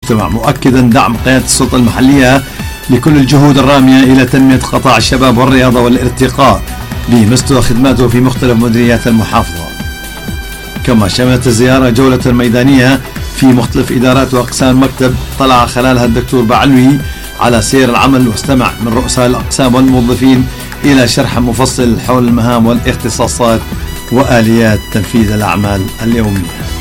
المجتمع، مؤكدا دعم قيادة السلطة المحلية لكل الجهود الرامية إلى تنمية قطاع الشباب والرياضة والارتقاء بمستوى خدماته في مختلف مديريات المحافظة. كما شملت الزيارة جولة ميدانية في مختلف إدارات وأقسام المكتب طلع خلالها الدكتور بعلوي على سير العمل، واستمع من رؤساء الأقسام والموظفين إلى شرح مفصل حول المهام والاختصاصات وآليات تنفيذ الأعمال اليومية.